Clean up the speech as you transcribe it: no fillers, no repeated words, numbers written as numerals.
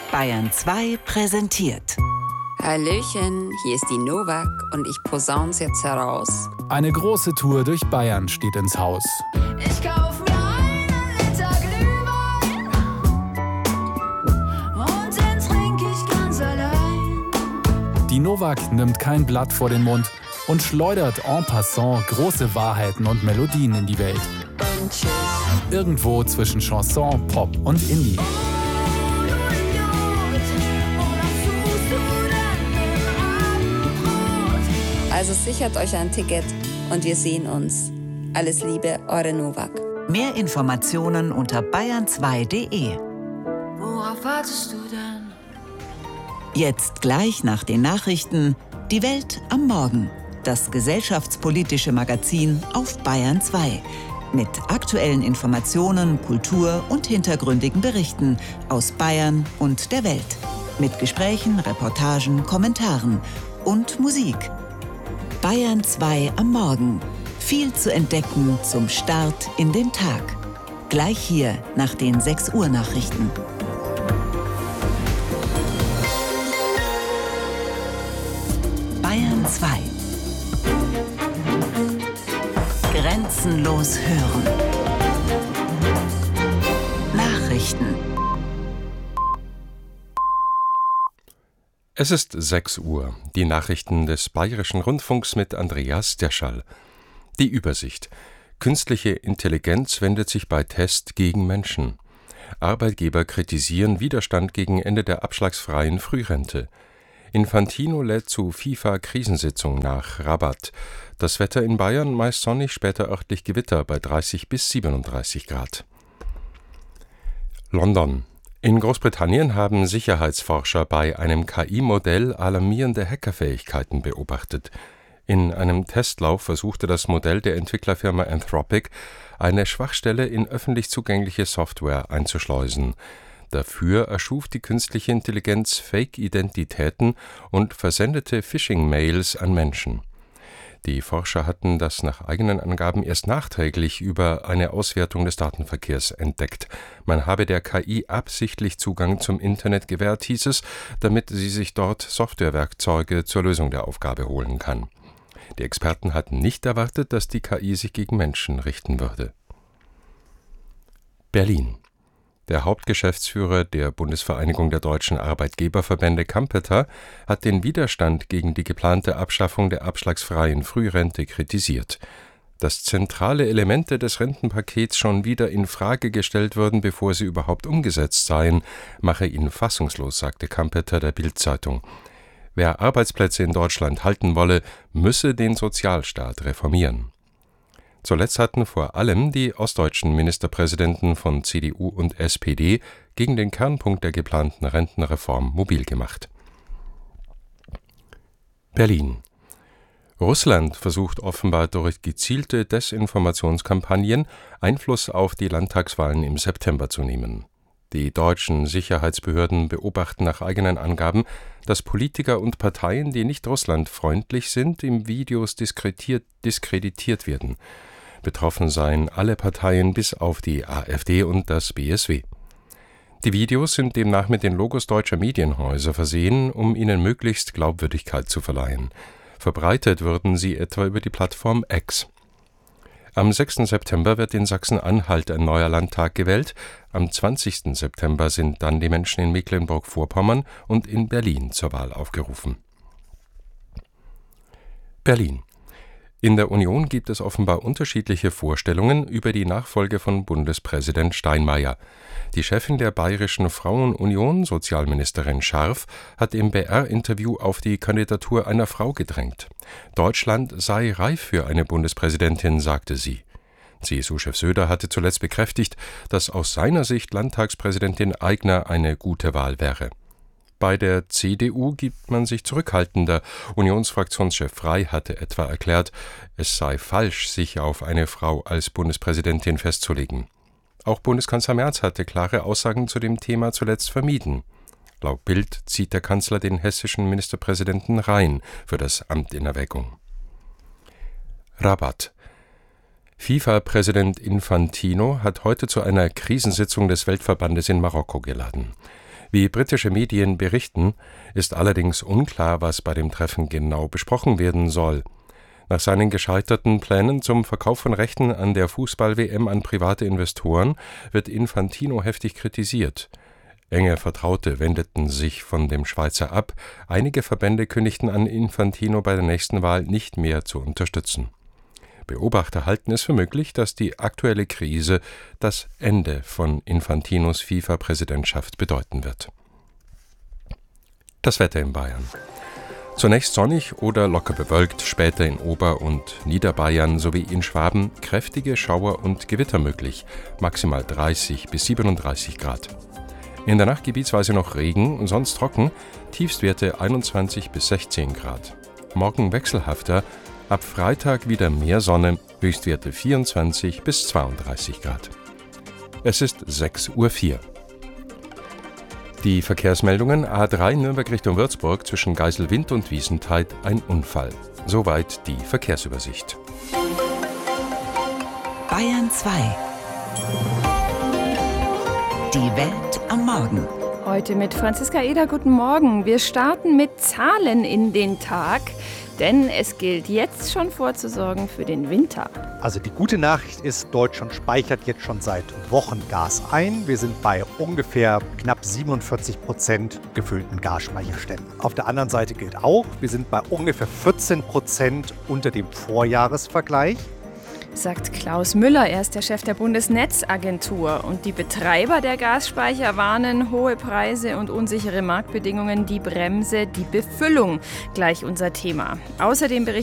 Bayern 2 präsentiert. Hallöchen, hier ist die Novak und ich posaun's jetzt heraus. Eine große Tour durch Bayern steht ins Haus. Ich kauf mir einen Liter Glühwein und den trink ich ganz allein. Die Novak nimmt kein Blatt vor den Mund und schleudert en passant große Wahrheiten und Melodien in die Welt. Und tschüss. Irgendwo zwischen Chanson, Pop und Indie. Also sichert euch ein Ticket und wir sehen uns. Alles Liebe, eure Novak. Mehr Informationen unter bayern2.de. Worauf wartest du denn? Jetzt gleich nach den Nachrichten Die Welt am Morgen. Das gesellschaftspolitische Magazin auf Bayern 2. Mit aktuellen Informationen, Kultur und hintergründigen Berichten aus Bayern und der Welt. Mit Gesprächen, Reportagen, Kommentaren und Musik. Bayern 2 am Morgen. Viel zu entdecken zum Start in den Tag. Gleich hier nach den 6 Uhr Nachrichten. Bayern 2. Grenzenlos hören. Nachrichten. Es ist 6 Uhr. Die Nachrichten des Bayerischen Rundfunks mit Andreas Derschall. Die Übersicht. Künstliche Intelligenz wendet sich bei Test gegen Menschen. Arbeitgeber kritisieren Widerstand gegen Ende der abschlagsfreien Frührente. Infantino lädt zu FIFA-Krisensitzung nach Rabat. Das Wetter in Bayern meist sonnig, später örtlich Gewitter bei 30 bis 37 Grad. London. In Großbritannien haben Sicherheitsforscher bei einem KI-Modell alarmierende Hackerfähigkeiten beobachtet. In einem Testlauf versuchte das Modell der Entwicklerfirma Anthropic, eine Schwachstelle in öffentlich zugängliche Software einzuschleusen. Dafür erschuf die künstliche Intelligenz Fake-Identitäten und versendete Phishing-Mails an Menschen. Die Forscher hatten das nach eigenen Angaben erst nachträglich über eine Auswertung des Datenverkehrs entdeckt. Man habe der KI absichtlich Zugang zum Internet gewährt, hieß es, damit sie sich dort Softwarewerkzeuge zur Lösung der Aufgabe holen kann. Die Experten hatten nicht erwartet, dass die KI sich gegen Menschen richten würde. Berlin. Der Hauptgeschäftsführer der Bundesvereinigung der deutschen Arbeitgeberverbände Kampeter hat den Widerstand gegen die geplante Abschaffung der abschlagsfreien Frührente kritisiert. Dass zentrale Elemente des Rentenpakets schon wieder in Frage gestellt würden, bevor sie überhaupt umgesetzt seien, mache ihn fassungslos, sagte Kampeter der Bild-Zeitung. Wer Arbeitsplätze in Deutschland halten wolle, müsse den Sozialstaat reformieren. Zuletzt hatten vor allem die ostdeutschen Ministerpräsidenten von CDU und SPD gegen den Kernpunkt der geplanten Rentenreform mobil gemacht. Berlin. Russland versucht offenbar durch gezielte Desinformationskampagnen Einfluss auf die Landtagswahlen im September zu nehmen. Die deutschen Sicherheitsbehörden beobachten nach eigenen Angaben, dass Politiker und Parteien, die nicht russlandfreundlich sind, in Videos diskreditiert werden. Betroffen seien alle Parteien bis auf die AfD und das BSW. Die Videos sind demnach mit den Logos deutscher Medienhäuser versehen, um ihnen möglichst Glaubwürdigkeit zu verleihen. Verbreitet würden sie etwa über die Plattform X. Am 6. September wird in Sachsen-Anhalt ein neuer Landtag gewählt. Am 20. September sind dann die Menschen in Mecklenburg-Vorpommern und in Berlin zur Wahl aufgerufen. Berlin. In der Union gibt es offenbar unterschiedliche Vorstellungen über die Nachfolge von Bundespräsident Steinmeier. Die Chefin der Bayerischen Frauenunion, Sozialministerin Scharf, hat im BR-Interview auf die Kandidatur einer Frau gedrängt. Deutschland sei reif für eine Bundespräsidentin, sagte sie. CSU-Chef Söder hatte zuletzt bekräftigt, dass aus seiner Sicht Landtagspräsidentin Aigner eine gute Wahl wäre. Bei der CDU gibt man sich zurückhaltender. Unionsfraktionschef Frey hatte etwa erklärt, es sei falsch, sich auf eine Frau als Bundespräsidentin festzulegen. Auch Bundeskanzler Merz hatte klare Aussagen zu dem Thema zuletzt vermieden. Laut Bild zieht der Kanzler den hessischen Ministerpräsidenten Rhein für das Amt in Erwägung. Rabat. FIFA-Präsident Infantino hat heute zu einer Krisensitzung des Weltverbandes in Marokko geladen. Wie britische Medien berichten, ist allerdings unklar, was bei dem Treffen genau besprochen werden soll. Nach seinen gescheiterten Plänen zum Verkauf von Rechten an der Fußball-WM an private Investoren wird Infantino heftig kritisiert. Enge Vertraute wendeten sich von dem Schweizer ab. Einige Verbände kündigten an, Infantino bei der nächsten Wahl nicht mehr zu unterstützen. Beobachter halten es für möglich, dass die aktuelle Krise das Ende von Infantinos FIFA-Präsidentschaft bedeuten wird. Das Wetter in Bayern. Zunächst sonnig oder locker bewölkt, später in Ober- und Niederbayern sowie in Schwaben kräftige Schauer und Gewitter möglich, maximal 30 bis 37 Grad. In der Nacht gebietsweise noch Regen, sonst trocken, Tiefstwerte 21 bis 16 Grad. Morgen wechselhafter, ab Freitag wieder mehr Sonne, Höchstwerte 24 bis 32 Grad. Es ist 6:04 Uhr. Die Verkehrsmeldungen: A3 Nürnberg Richtung Würzburg zwischen Geiselwind und Wiesenthal ein Unfall. Soweit die Verkehrsübersicht. Bayern 2. Die Welt am Morgen. Heute mit Franziska Eder, guten Morgen. Wir starten mit Zahlen in den Tag, denn es gilt jetzt schon vorzusorgen für den Winter. Also die gute Nachricht ist, Deutschland speichert jetzt schon seit Wochen Gas ein. Wir sind bei ungefähr knapp 47% gefüllten Gasspeicherständen. Auf der anderen Seite gilt auch, wir sind bei ungefähr 14% unter dem Vorjahresvergleich. Sagt Klaus Müller, er ist der Chef der Bundesnetzagentur. Und die Betreiber der Gasspeicher warnen, hohe Preise und unsichere Marktbedingungen, die Bremse, die Befüllung. Gleich unser Thema. Außerdem berichtet